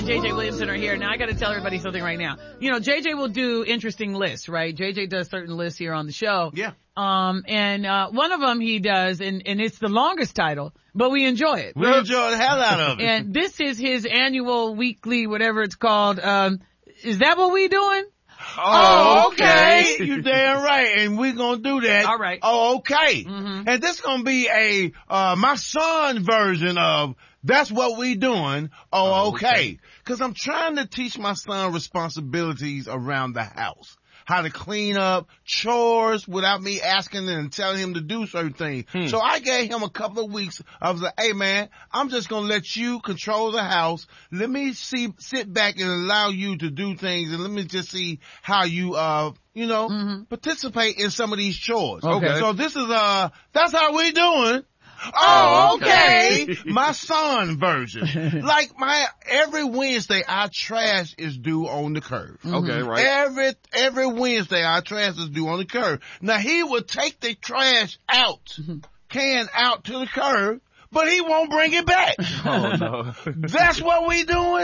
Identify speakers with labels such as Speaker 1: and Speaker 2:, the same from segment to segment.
Speaker 1: JJ Williamson are here. Now I gotta tell everybody something right now. You know, JJ will do interesting lists, right? JJ does certain lists here on the show.
Speaker 2: Yeah.
Speaker 1: One of them he does, and it's the longest title, but we enjoy it.
Speaker 2: We enjoy the hell out of it.
Speaker 1: And this is his annual, weekly, whatever it's called. Is that what we doing?
Speaker 2: Oh, okay. You damn right. And we're going to do that.
Speaker 1: All right.
Speaker 2: Oh, okay.
Speaker 1: Mm-hmm.
Speaker 2: And this going to be my son version of that's what we doing. Oh, okay. Cause I'm trying to teach my son responsibilities around the house. How to clean up, chores without me asking and telling him to do certain things. So I gave him a couple of weeks. I was like, hey man, I'm just going to let you control the house. Let me sit back and allow you to do things, and let me just see how you, participate in some of these chores.
Speaker 1: Okay.
Speaker 2: So this is, that's how we doing. Oh, okay. My son version. Like every Wednesday, our trash is due on the curb.
Speaker 3: Okay, right.
Speaker 2: Every Wednesday, our trash is due on the curb. Now he will take the trash can out to the curb, but he won't bring it back.
Speaker 3: Oh no.
Speaker 2: That's what we doing?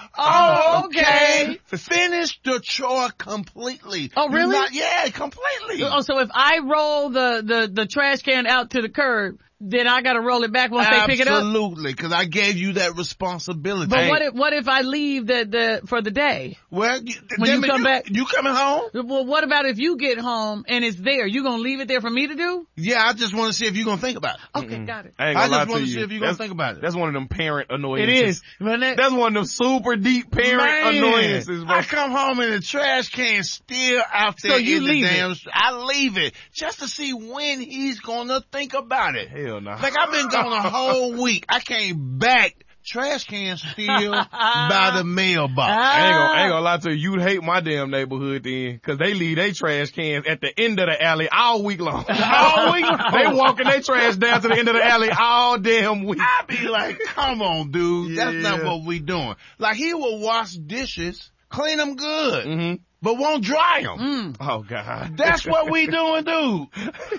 Speaker 2: Oh, okay. Finish the chore completely.
Speaker 1: Oh, really?
Speaker 2: Yeah, completely.
Speaker 1: Oh, so if I roll the trash can out to the curb, then I gotta roll it back once they pick it up?
Speaker 2: Absolutely, because I gave you that responsibility.
Speaker 1: But what if I leave for the day?
Speaker 2: Well,
Speaker 1: when you come back,
Speaker 2: you coming home?
Speaker 1: Well, what about if you get home and it's there? You gonna leave it there for me to do?
Speaker 2: Yeah, I just want to see if you're gonna think about it.
Speaker 1: Okay, got it.
Speaker 3: I
Speaker 2: just want to see if you're gonna think about it.
Speaker 3: That's one of them parent annoyances.
Speaker 1: It is.
Speaker 3: That's one of them super deep parent annoyances, bro.
Speaker 2: I come home and the trash can still out there.
Speaker 1: So you leave
Speaker 2: it. I leave it just to see when he's gonna think about it.
Speaker 3: Hell no.
Speaker 2: Like I've been gone a whole week. I came back. Trash can still by the mailbox.
Speaker 3: I ain't gonna lie to you. You'd hate my damn neighborhood then, cause they leave their trash cans at the end of the alley all week long. All week long. They walking their trash down to the end of the alley all damn week.
Speaker 2: I be like, come on, dude. That's not what we doing. Like he will wash dishes, clean them good. But won't dry them.
Speaker 3: Oh God.
Speaker 2: That's what we doing, dude.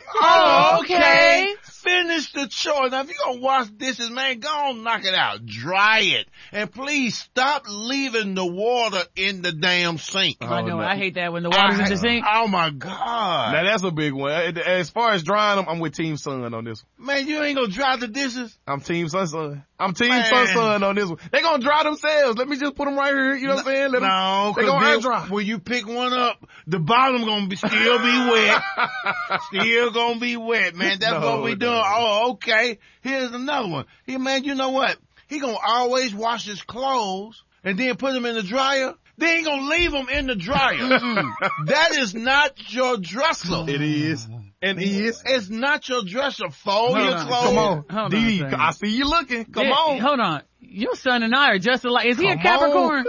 Speaker 2: Oh, okay. Finish the chore. Now if you're gonna wash dishes, man, go on, knock it out. Dry it. And please stop leaving the water in the damn sink.
Speaker 1: I know, I hate that when the water's in the sink.
Speaker 2: Oh my God.
Speaker 3: Now that's a big one. As far as drying them, I'm with Team Son on this one.
Speaker 2: Man, you ain't gonna dry the dishes?
Speaker 3: I'm Team Son. I'm Team Son on this one. They gonna dry themselves. Let me just put them right here. You know what I'm saying? They gonna air dry.
Speaker 2: When you pick one up, the bottom gonna still be wet. Still gonna be wet, man. That's what we doing. Oh, okay. Here's another one. Man, you know what? He gonna always wash his clothes and then put them in the dryer. They ain't gonna leave them in the dryer. That is not your dresser.
Speaker 3: It is. And is.
Speaker 2: It's not your dresser. Fold your clothes.
Speaker 3: Come on. Dee, I see you looking. Come on.
Speaker 1: Hold on. Your son and I are just alike. Is he a Capricorn?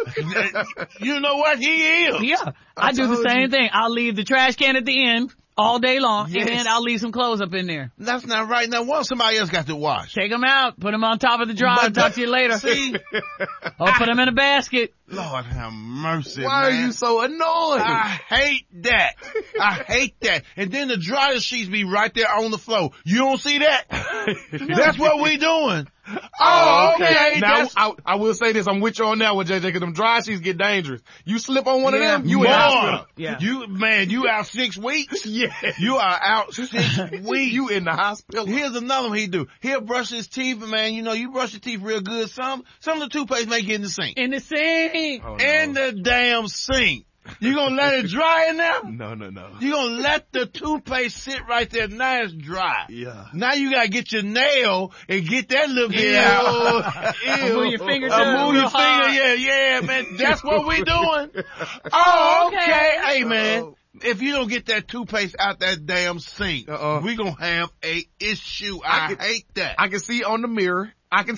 Speaker 2: You know what? He is.
Speaker 1: Yeah. I do the same thing. I'll leave the trash can at the end all day long, and then I'll leave some clothes up in there.
Speaker 2: That's not right. Now, what if somebody else got to wash?
Speaker 1: Take them out. Put them on top of the dryer. Talk to you later.
Speaker 2: See?
Speaker 1: Or put them in a basket.
Speaker 2: Lord have mercy,
Speaker 3: Why are you so annoyed?
Speaker 2: I hate that. I hate that. And then the dryer sheets be right there on the floor. You don't see that? That's what we doing. Oh, okay.
Speaker 3: Now, I will say this. I'm with you on that one, JJ, because them dry sheets get dangerous. You slip on one of them, you in the hospital.
Speaker 1: Yeah.
Speaker 2: You out 6 weeks?
Speaker 3: Yeah.
Speaker 2: You are out 6 weeks.
Speaker 3: You in the hospital.
Speaker 2: Here's another one he do. He'll brush his teeth, man. You know, you brush your teeth real good. Some of the toothpaste may get in the sink.
Speaker 1: In the sink.
Speaker 3: Oh, no.
Speaker 2: In the damn sink. You gonna let it dry in there?
Speaker 3: No.
Speaker 2: You gonna let the toothpaste sit right there. Now it's dry.
Speaker 3: Yeah.
Speaker 2: Now you gotta get your nail and get that little bit out.
Speaker 1: Move your finger
Speaker 2: move your finger. Yeah, man. That's what we doing. Oh, okay. Hey, man. If you don't get that toothpaste out that damn sink, we gonna have a issue. I hate that.
Speaker 3: I can see on the mirror.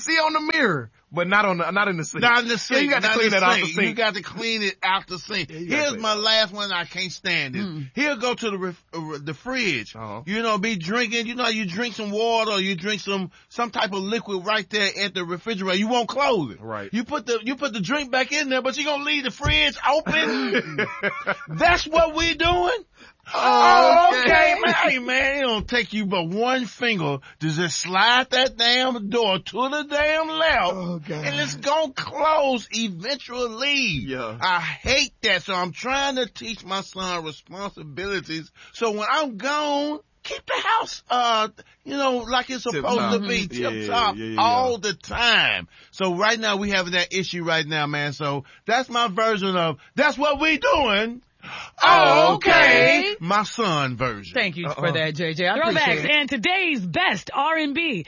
Speaker 3: But not in the sink.
Speaker 2: Not in the sink.
Speaker 3: Yeah, you got to clean that out the sink.
Speaker 2: You got to clean it out the sink. Here's my last one. I can't stand it. He'll go to the fridge. You know, be drinking. You know, you drink some water or you drink some type of liquid right there at the refrigerator. You won't close it.
Speaker 3: Right.
Speaker 2: You put the drink back in there, but you're going to leave the fridge open. That's what we doing. Okay, man. Hey, man, it don't take you but one finger to just slide that damn door to the damn left. And it's gonna close eventually.
Speaker 3: Yeah.
Speaker 2: I hate that, so I'm trying to teach my son responsibilities. So when I'm gone, keep the house, like it's supposed to be tip top all the time. So right now we having that issue right now, man. So that's my version of, that's what we doing. Okay. My son version.
Speaker 1: Thank you for that, JJ. I
Speaker 4: Throwbacks
Speaker 1: appreciate it.
Speaker 4: and today's best R&B.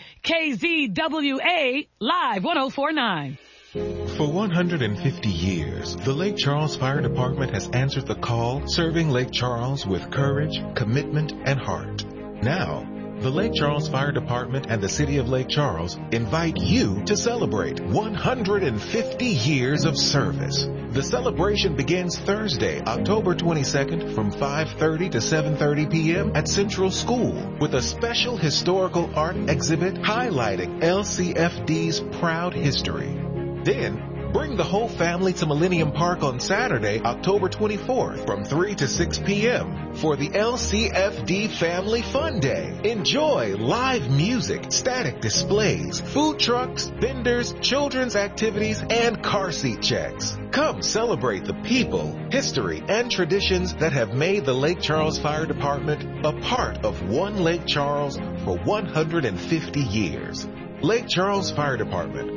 Speaker 4: KZWA Live 104.9.
Speaker 5: For 150 years, the Lake Charles Fire Department has answered the call, serving Lake Charles with courage, commitment, and heart. Now, the Lake Charles Fire Department and the City of Lake Charles invite you to celebrate 150 years of service. The celebration begins Thursday, October 22nd from 5:30 to 7:30 p.m. at Central School with a special historical art exhibit highlighting LCFD's proud history. Then, bring the whole family to Millennium Park on Saturday, October 24th from 3 to 6 p.m. for the LCFD Family Fun Day. Enjoy live music, static displays, food trucks, vendors, children's activities, and car seat checks. Come celebrate the people, history, and traditions that have made the Lake Charles Fire Department a part of One Lake Charles for 150 years. Lake Charles Fire Department.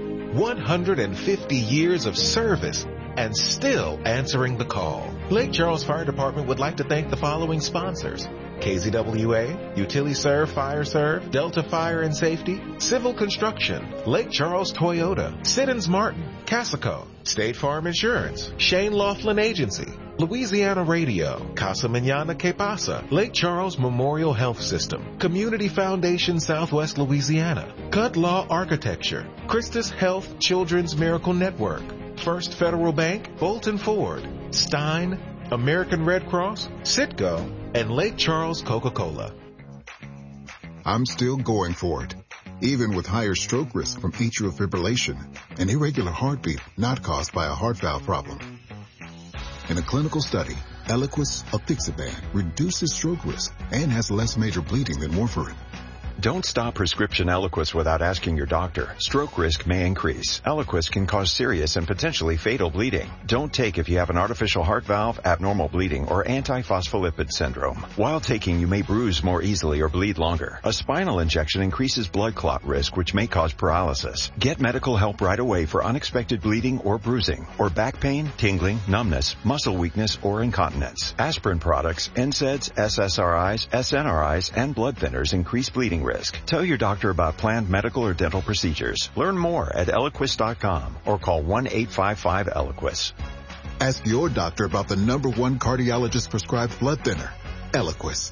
Speaker 5: 150 years of service and still answering the call. Lake Charles Fire Department would like to thank the following sponsors: KZWA, UtiliServe Fire Serve, Delta Fire and Safety, Civil Construction, Lake Charles Toyota, Siddons Martin, Casico, State Farm Insurance, Shane Laughlin Agency, Louisiana Radio, Casa Mañana Que Pasa, Lake Charles Memorial Health System, Community Foundation Southwest Louisiana, Cut Law Architecture, Christus Health Children's Miracle Network, First Federal Bank, Bolton Ford, Stein, American Red Cross, Citgo, and Lake Charles Coca-Cola.
Speaker 6: I'm still going for it, even with higher stroke risk from atrial fibrillation, an irregular heartbeat not caused by a heart valve problem. In a clinical study, Eliquis apixaban reduces stroke risk and has less major bleeding than warfarin.
Speaker 7: Don't stop prescription Eliquis without asking your doctor. Stroke risk may increase. Eliquis can cause serious and potentially fatal bleeding. Don't take if you have an artificial heart valve, abnormal bleeding, or antiphospholipid syndrome. While taking, you may bruise more easily or bleed longer. A spinal injection increases blood clot risk, which may cause paralysis. Get medical help right away for unexpected bleeding or bruising, or back pain, tingling, numbness, muscle weakness, or incontinence. Aspirin products, NSAIDs, SSRIs, SNRIs, and blood thinners increase bleeding risk. Tell your doctor about planned medical or dental procedures. Learn more at Eliquis.com or call 1-855-ELIQUIS.
Speaker 6: Ask your doctor about the #1 cardiologist prescribed blood thinner, Eliquis.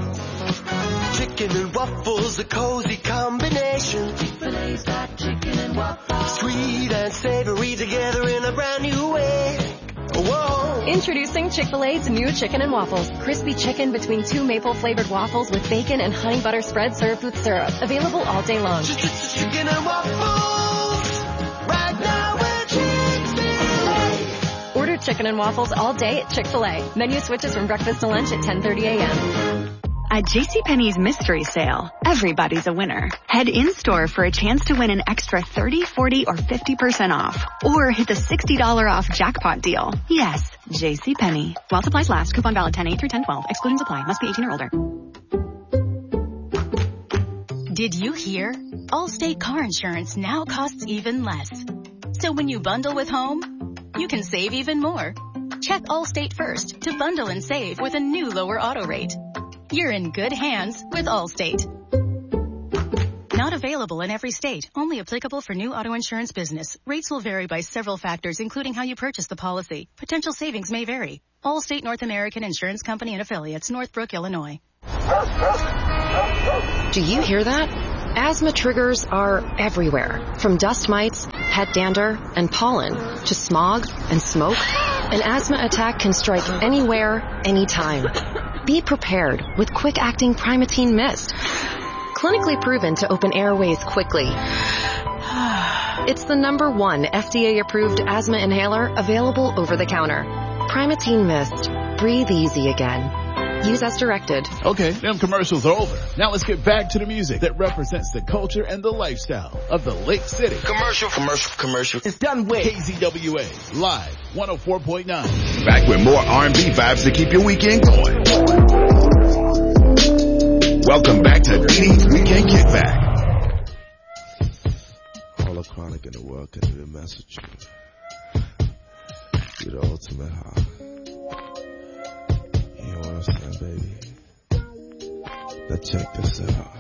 Speaker 8: Chicken and waffles, a cozy combination. Chick-fil-A's got chicken and waffles. Sweet and savory together in a brand new way. Whoa.
Speaker 9: Introducing Chick-fil-A's new chicken and waffles. Crispy chicken between 2 maple-flavored waffles with bacon and honey butter spread served with syrup. Available all day long.
Speaker 8: Chicken and waffles. Right now at Chick-fil-A.
Speaker 9: Order chicken and waffles all day at Chick-fil-A. Menu switches from breakfast to lunch at 10:30 a.m.
Speaker 10: At JCPenney's mystery sale, everybody's a winner. Head in-store for a chance to win an extra 30, 40, or 50% off. Or hit the $60 off jackpot deal. Yes, JCPenney. While supplies last. Coupon valid 10/8 through 10/12. Excluding supply. Must be 18 or older.
Speaker 11: Did you hear? Allstate car insurance now costs even less. So when you bundle with home, you can save even more. Check Allstate first to bundle and save with a new lower auto rate. You're in good hands with Allstate. Not available in every state. Only applicable for new auto insurance business. Rates will vary by several factors, including how you purchase the policy. Potential savings may vary. Allstate North American Insurance Company and Affiliates, Northbrook, Illinois.
Speaker 12: Do you hear that? Asthma triggers are everywhere. From dust mites, pet dander, and pollen, to smog and smoke. An asthma attack can strike anywhere, anytime. Be prepared with quick-acting Primatene Mist. Clinically proven to open airways quickly. It's the #1 FDA-approved asthma inhaler available over the counter. Primatene Mist. Breathe easy again. Use as directed.
Speaker 13: Okay, them commercials are over. Now let's get back to the music that represents the culture and the lifestyle of the Lake City.
Speaker 8: Commercial.
Speaker 13: It's done with KZWA Live 104.9.
Speaker 14: Back with more R&B vibes to keep your weekend going. Welcome back to DD's Weekend Kickback.
Speaker 15: All the chronic in the world can do the message. You're the ultimate high. You know what I'm saying, baby? Now check this out.